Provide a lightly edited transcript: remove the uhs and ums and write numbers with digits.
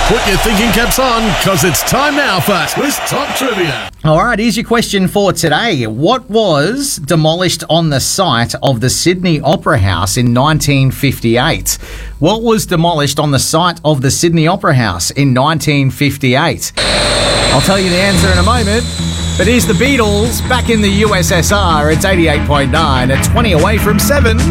Put your thinking caps on, because it's time now for Twist Top Trivia. All right, here's your question for today. What was demolished on the site of the Sydney Opera House in 1958? What was demolished on the site of the Sydney Opera House in 1958? I'll tell you the answer in a moment. But here's the Beatles back in the USSR. It's 88.9 at 20 away from 7.